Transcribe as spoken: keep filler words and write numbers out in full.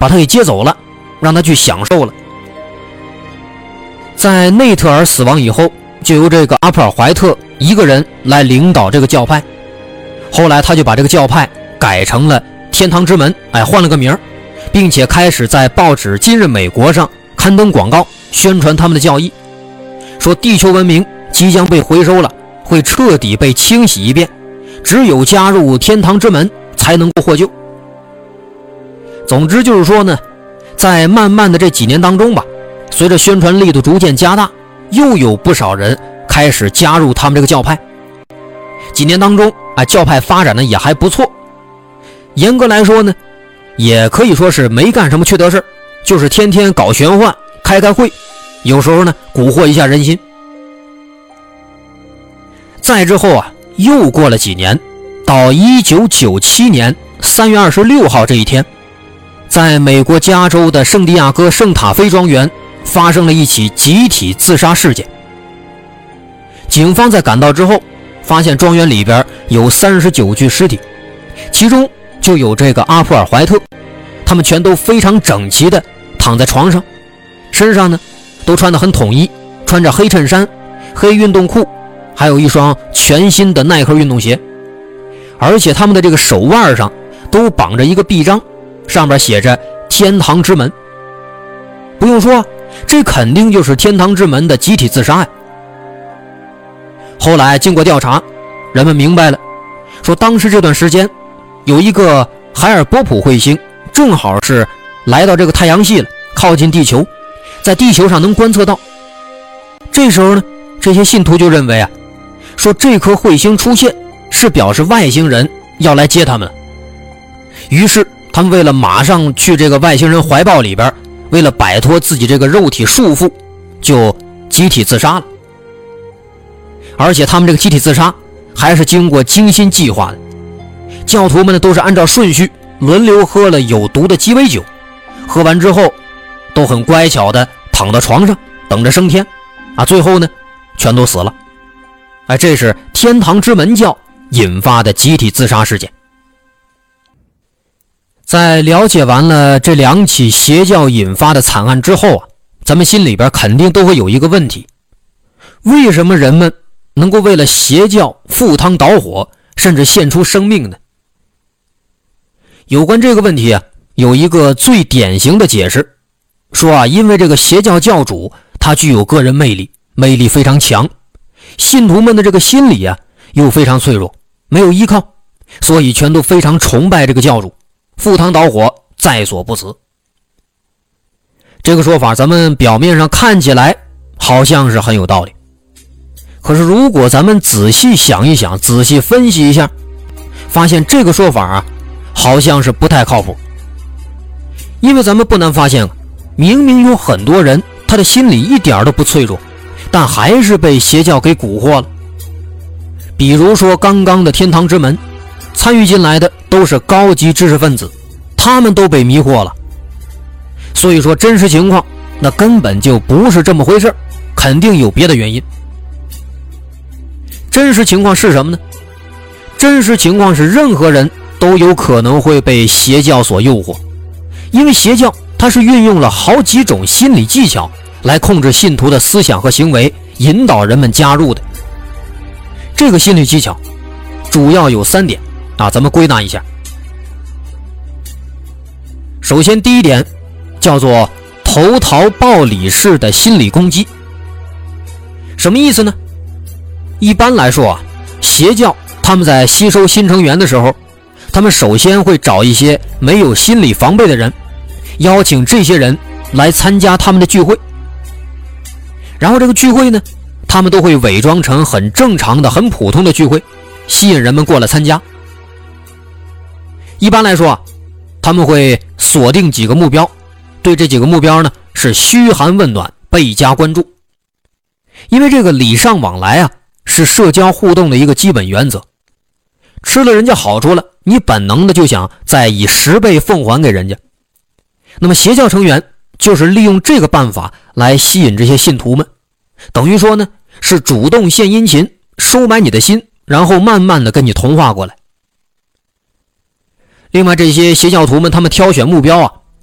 把他给接走了，让他去享受了。在内特尔死亡以后，就由这个阿普尔怀特一个人来领导这个教派。后来他就把这个教派改成了天堂之门，哎，换了个名儿，并且开始在报纸《今日美国》上刊登广告，宣传他们的教义，说地球文明即将被回收了，会彻底被清洗一遍，只有加入天堂之门才能够获救。总之就是说呢，在慢慢的这几年当中吧，随着宣传力度逐渐加大，又有不少人开始加入他们这个教派。几年当中啊，教派发展的也还不错，严格来说呢，也可以说是没干什么缺德事，就是天天搞玄幻，开开会，有时候呢蛊惑一下人心。再之后啊，又过了几年，到一九九七年三月二十六号这一天，在美国加州的圣地亚哥圣塔菲庄园发生了一起集体自杀事件。警方在赶到之后，发现庄园里边有三十九具尸体，其中就有这个阿普尔怀特，他们全都非常整齐的躺在床上，身上呢都穿得很统一，穿着黑衬衫、黑运动裤，还有一双全新的耐克运动鞋，而且他们的这个手腕上都绑着一个臂章，上面写着天堂之门。不用说，这肯定就是天堂之门的集体自杀呀。后来经过调查，人们明白了，说当时这段时间有一个海尔波普彗星正好是来到这个太阳系了，靠近地球，在地球上能观测到。这时候呢，这些信徒就认为啊，说这颗彗星出现是表示外星人要来接他们了。于是他们为了马上去这个外星人怀抱里边，为了摆脱自己这个肉体束缚，就集体自杀了。而且他们这个集体自杀还是经过精心计划的，教徒们呢都是按照顺序轮流喝了有毒的鸡尾酒，喝完之后都很乖巧的躺到床上等着升天啊，最后呢全都死了。哎，这是天堂之门教引发的集体自杀事件。在了解完了这两起邪教引发的惨案之后啊，咱们心里边肯定都会有一个问题，为什么人们能够为了邪教赴汤蹈火，甚至献出生命呢？有关这个问题啊，有一个最典型的解释，说啊，因为这个邪教教主他具有个人魅力，魅力非常强，信徒们的这个心理啊又非常脆弱，没有依靠，所以全都非常崇拜这个教主，赴汤蹈火在所不辞。这个说法咱们表面上看起来好像是很有道理，可是如果咱们仔细想一想，仔细分析一下，发现这个说法啊好像是不太靠谱。因为咱们不难发现，明明有很多人他的心里一点都不脆弱，但还是被邪教给蛊惑了。比如说刚刚的天堂之门，参与进来的都是高级知识分子，他们都被迷惑了。所以说真实情况那根本就不是这么回事，肯定有别的原因。真实情况是什么呢？真实情况是任何人都有可能会被邪教所诱惑，因为邪教它是运用了好几种心理技巧来控制信徒的思想和行为，引导人们加入的。这个心理技巧主要有三点啊，咱们归纳一下。首先第一点叫做投桃报李式的心理攻击。什么意思呢？一般来说啊，邪教他们在吸收新成员的时候，他们首先会找一些没有心理防备的人，邀请这些人来参加他们的聚会。然后这个聚会呢，他们都会伪装成很正常的很普通的聚会，吸引人们过来参加。一般来说啊，他们会锁定几个目标，对这几个目标呢是嘘寒问暖，倍加关注。因为这个礼尚往来啊是社交互动的一个基本原则，吃了人家好处了，你本能的就想再以十倍奉还给人家。那么邪教成员就是利用这个办法来吸引这些信徒们，等于说呢是主动献殷勤，收买你的心，然后慢慢的跟你同化过来。另外这些邪教徒们他们挑选目标啊，